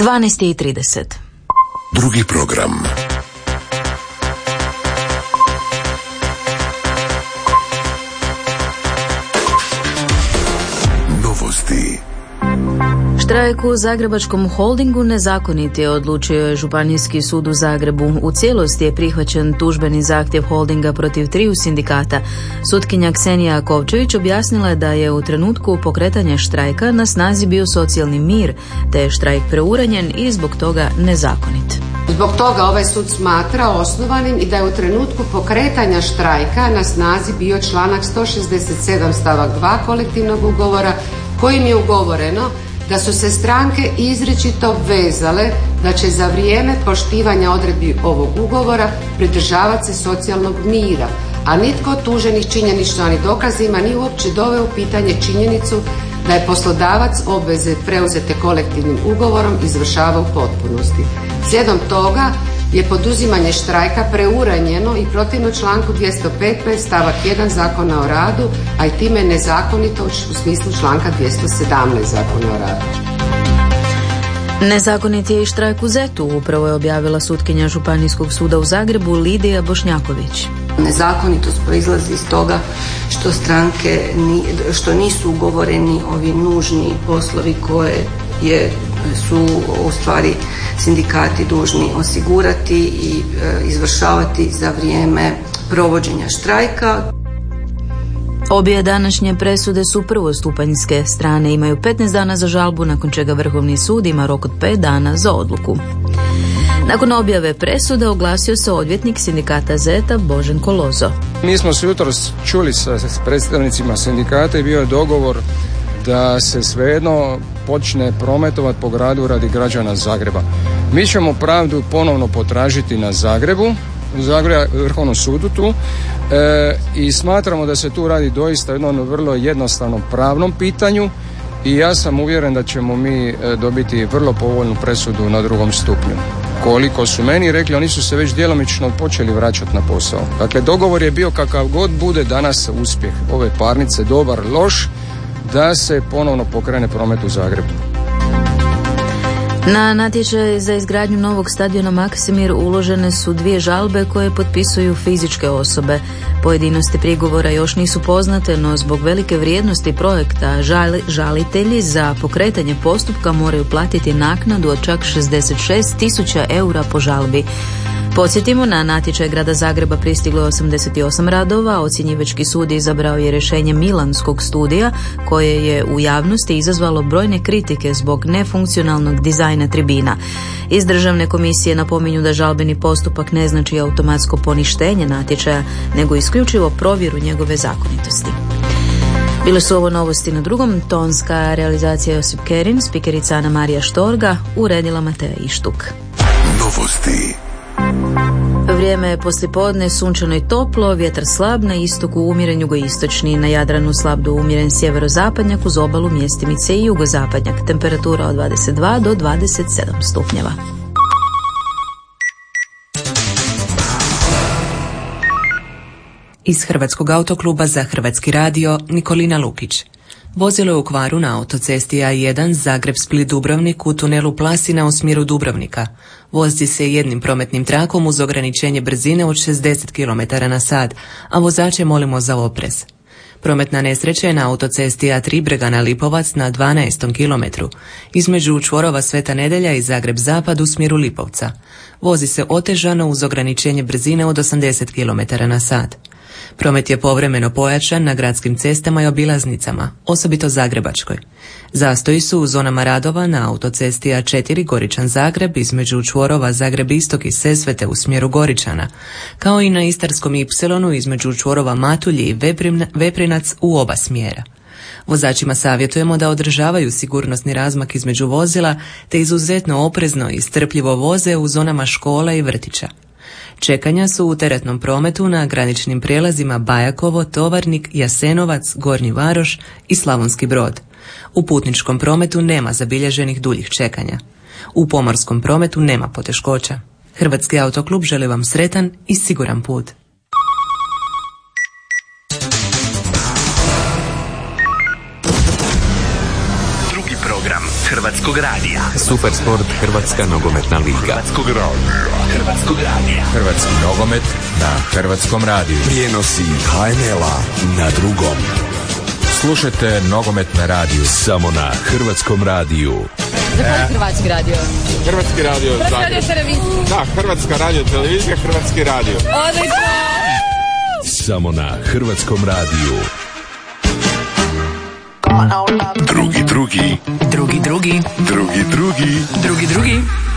12:30. Drugi program. Novosti. Štrajk u Zagrebačkom holdingu nezakonit je, odlučio je Županijski sud u Zagrebu. U cijelosti je prihvaćen tužbeni zahtjev holdinga protiv 3 sindikata. Sutkinja Ksenija Kovčević objasnila je da je u trenutku pokretanja štrajka na snazi bio socijalni mir, te je štrajk preuranjen i zbog toga nezakonit. Zbog toga ovaj sud smatra osnovanim i da je u trenutku pokretanja štrajka na snazi bio članak 167 stavak 2 kolektivnog ugovora, kojim je ugovoreno da su se stranke izričito obvezale da će za vrijeme poštivanja odredbi ovog ugovora pridržavati se socijalnog mira, a nitko od tuženih činjeničnim dokazima nije uopće doveo u pitanje činjenicu da je poslodavac obveze preuzete kolektivnim ugovorom izvršavao u potpunosti. Slijedom toga je poduzimanje štrajka preuranjeno i protivno članku 215 stavak 1 Zakona o radu, a i time nezakonito u smislu članka 217 Zakona o radu. Nezakonit je i štrajk u ZET-u, upravo je objavila sutkinja Županijskog suda u Zagrebu Lidija Bošnjaković. Nezakonitost proizlazi iz toga što stranke što nisu ugovoreni ovi nužni poslovi koje su u stvari sindikati dužni osigurati i izvršavati za vrijeme provođenja štrajka. Obje današnje presude su prvostupanjske, strane imaju 15 dana za žalbu, nakon čega Vrhovni sud ima rok od 5 dana za odluku. Nakon objave presude oglasio se odvjetnik sindikata ZET-a Boženko Lozo. Mi smo se jutros čuli sa predstavnicima sindikata i bio je dogovor da se svejedno počne prometovati po gradu radi građana Zagreba. Mi ćemo pravdu ponovno potražiti na Zagrebu, Vrhovnom sudu tu, i smatramo da se tu radi doista jednom vrlo jednostavnom pravnom pitanju i ja sam uvjeren da ćemo mi dobiti vrlo povoljnu presudu na 2. stupnju. Koliko su meni rekli, oni su se već djelomično počeli vraćati na posao. Dakle, dogovor je bio kakav god bude danas uspjeh ove parnice, dobar, loš, da se ponovno pokrene promet u Zagrebu. Na natječaj za izgradnju novog stadiona Maksimir uložene su 2 žalbe koje potpisuju fizičke osobe. Pojedinosti prigovora još nisu poznate, no zbog velike vrijednosti projekta žalitelji za pokretanje postupka moraju platiti naknadu od čak 66.000 eura po žalbi. Podsjetimo, na natječaj Grada Zagreba pristiglo je 88 radova, ocjenjivački sud izabrao je rješenje Milanskog studija koje je u javnosti izazvalo brojne kritike zbog nefunkcionalnog dizajna tribina. Iz Državne komisije napominju da žalbeni postupak ne znači automatsko poništenje natječaja, nego isključivo provjeru njegove zakonitosti. Bile su ovo novosti na 2. Tonska realizacija Josip Kerin, spikerica Ana Marija Štorga, uredila Mateja Ištuk. Novosti. Vrijeme je poslijepodne, sunčano i toplo, vjetar slab, na istoku umjeren jugoistočni, na Jadranu slab do umjeren sjeverozapadnjak, uz obalu mjestimice i jugozapadnjak. Temperatura od 22 do 27 stupnjeva. Iz Hrvatskog autokluba za Hrvatski radio Nikolina Lukić. Vozilo je u kvaru na autocesti A1 Zagreb-Split-Dubrovnik u tunelu Plasina u smjeru Dubrovnika. Vozi se jednim prometnim trakom uz ograničenje brzine od 60 km/h, a vozače molimo za oprez. Prometna nesreća je na autocesti A3 Bregana Lipovac na 12. kilometru, između čvorova Sveta Nedelja i Zagreb-Zapad u smjeru Lipovca. Vozi se otežano uz ograničenje brzine od 80 km/h. Promet je povremeno pojačan na gradskim cestama i obilaznicama, osobito Zagrebačkoj. Zastoji su u zonama radova na autocesti A4 Goričan-Zagreb između čvorova Zagreb-Istok i Sesvete u smjeru Goričana, kao i na Istarskom Ipsilonu između čvorova Matulji i Veprinac u oba smjera. Vozačima savjetujemo da održavaju sigurnosni razmak između vozila te izuzetno oprezno i strpljivo voze u zonama škola i vrtića. Čekanja su u teretnom prometu na graničnim prijelazima Bajakovo, Tovarnik, Jasenovac, Gornji Varoš i Slavonski Brod. U putničkom prometu nema zabilježenih duljih čekanja. U pomorskom prometu nema poteškoća. Hrvatski autoklub želi vam sretan i siguran put. Drugi program. Hrvatskog radija. Supersport, Hrvatska nogometna liga. Hrvatskog radija. Hrvatski nogomet na Hrvatskom radiju. Prijenosi HNL-a na Drugom. Slušajte nogomet na radiju. Samo na Hrvatskom radiju. Hrvatski radio. Hrvatski radio. Hrvatska radio televizija. Da, Hrvatska radio televizija, Hrvatski radio. Odlično! Samo na Hrvatskom radiju. Drugi. Drugi.